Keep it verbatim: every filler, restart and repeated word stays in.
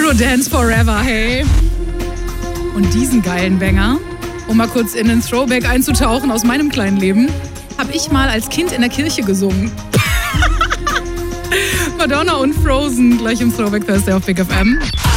Eurodance Forever, hey. Und diesen geilen Banger, um mal kurz in den Throwback einzutauchen aus meinem kleinen Leben, habe ich mal als Kind in der Kirche gesungen. Madonna und Frozen, gleich im Throwback Thursday auf Big F M.